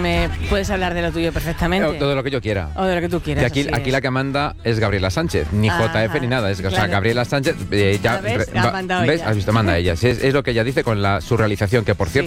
escúchame, puedes hablar de lo tuyo perfectamente. Todo lo que yo quiera. O de lo que tú quieras. Que aquí la que manda es Gabriela Sánchez, ni JF ni nada. O sea, claro. Gabriela Sánchez ya ¿Ves? Ha mandado ¿ves? ella. Has visto, manda ella. Es lo que ella dice con su realización, que por cierto.